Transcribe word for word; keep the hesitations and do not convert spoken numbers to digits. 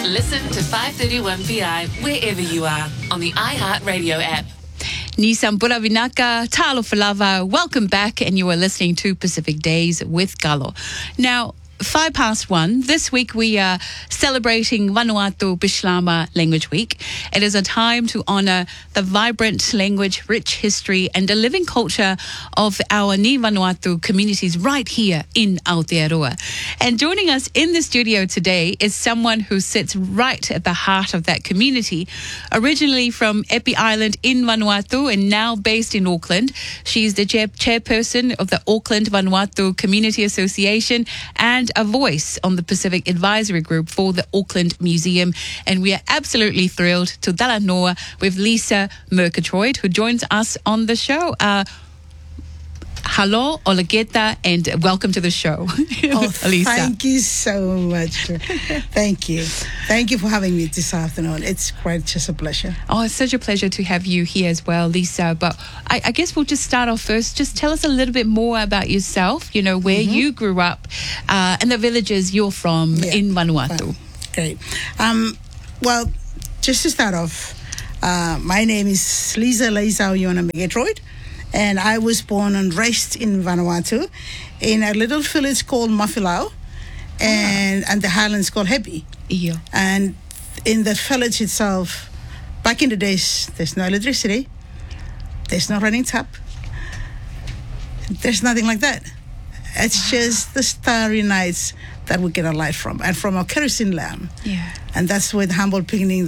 Listen to five thirty-one P I wherever you are on the iHeartRadio app. Nisam Buravinaka, Talo Falava, welcome back, and you are listening to Pacific Days with Galo. Now, five past one. This week we are celebrating Vanuatu Bislama Language Week. It is a time to honour the vibrant language, rich history and the living culture of our Ni Vanuatu communities right here in Aotearoa. And joining us in the studio today is someone who sits right at the heart of that community. Originally from Epi Island in Vanuatu and now based in Auckland. She's the chair- chairperson of the Auckland Vanuatu Community Association and a voice on the Pacific Advisory Group for the Auckland Museum. And we are absolutely thrilled to Dala Noa with Lisa Murgatroyd, who joins us on the show. Uh, Hello, Olegeta, and welcome to the show. Oh, Lisa. Thank you so much. Thank you. Thank you for having me this afternoon. It's quite just a pleasure. Oh, it's such a pleasure to have you here as well, Lisa. But I, I guess we'll just start off first. Just tell us a little bit more about yourself, you know, where mm-hmm. you grew up uh, and the villages you're from yeah. in Vanuatu. Well, great. Um, well, just to start off, uh, my name is Lisa Leisa Oyona Murgatroyd. And I was born and raised in Vanuatu in a little village called Mafilau and, and the highlands called Hepi. Yeah. And in that village itself, back in the days, there's no electricity, there's no running tap, there's nothing like that. It's just the starry nights that we get our light from, and from our kerosene lamp. Yeah. And that's where the humble beginning